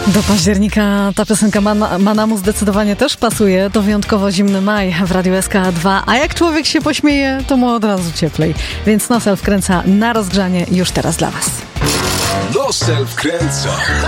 Do października ta piosenka Manamu zdecydowanie też pasuje. To wyjątkowo zimny maj w Radiu SK2, a jak człowiek się pośmieje, to mu od razu cieplej. Więc Nosel wkręca na rozgrzanie już teraz dla was. Nosel wkręca.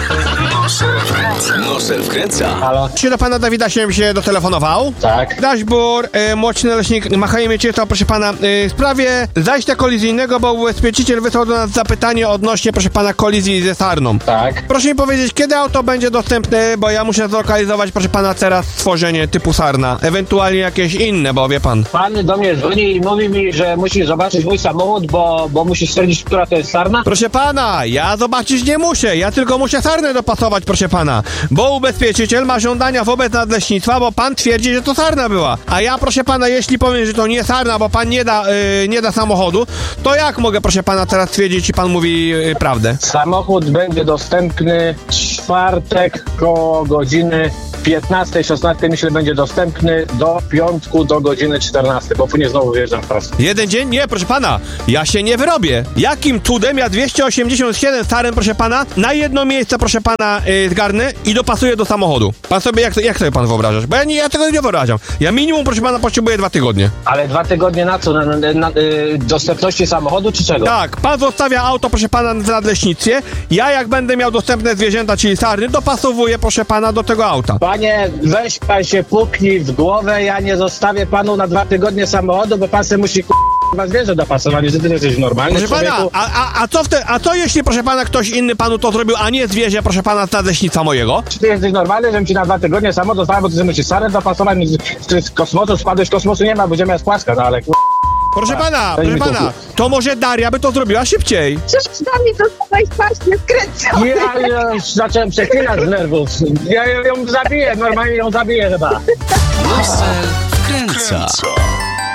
Nosel wkręca. Halo? Czy do pana Dawida się dotelefonował? Tak. Dashbur, młodszy naleśnik, machajmy cię to, proszę pana, w sprawie zajścia kolizyjnego, bo ubezpieczyciel wysłał do nas zapytanie odnośnie, proszę pana, kolizji ze sarną. Tak. Proszę mi powiedzieć, kiedy auto będzie dostępne, bo ja muszę zlokalizować, proszę pana, teraz stworzenie typu sarna, ewentualnie jakieś inne, bo wie pan. Pan do mnie dzwoni i mówi mi, że musi zobaczyć mój samochód, bo musi stwierdzić, która to jest sarna? Proszę pana, ja zobaczyć nie muszę, ja tylko muszę sarnę dopasować, proszę pana, bo ubezpieczyciel ma żądania wobec nadleśnictwa, bo pan twierdzi, że to sarna była. A ja, proszę pana, jeśli powiem, że to nie sarna, bo pan nie da samochodu, to jak mogę, proszę pana, teraz twierdzić, czy pan mówi prawdę? Samochód będzie dostępny w czwartek koło godziny 15-16, myślę, będzie dostępny do piątku do godziny 14, bo później znowu wjeżdżam w pracę. Jeden dzień? Nie, proszę pana, ja się nie wyrobię. Jakim cudem ja 287 sarem, proszę pana, na jedno miejsce, proszę pana, zgarnę i dopasuję do samochodu. Pan sobie, jak sobie pan wyobrażasz? Bo ja tego nie wyobrażam. Ja minimum, proszę pana, potrzebuję 2 tygodnie. Ale 2 tygodnie na co? Na dostępności samochodu czy czego? Tak, pan zostawia auto, proszę pana, w nadleśnictwie. Ja, jak będę miał dostępne zwierzęta, czyli sarny, dopasowuję, proszę pana, do tego auta. Panie, weź pan się puknij w głowę, ja nie zostawię panu na 2 tygodnie samochodu, bo pan se musi zwierzę dopasować, że ty jesteś normalny. Proszę pana, a co jeśli, proszę pana, ktoś inny panu to zrobił, a nie zwierzę, proszę pana, z nadleśnictwa mojego? Czy ty jesteś normalny, żebym ci na 2 tygodnie samochód dostałem, bo ty musisz sarę dopasować, z kosmosu spadłeś, kosmosu nie ma, bo ziemia jest płaska, no ale Proszę pana, to może Daria by to zrobiła szybciej. Przecież nami dostałeś paśnie skręcone. Ja już zacząłem przeklinać z nerwów. Ja ją zabiję, normalnie ją zabiję chyba. Nosel wkręca.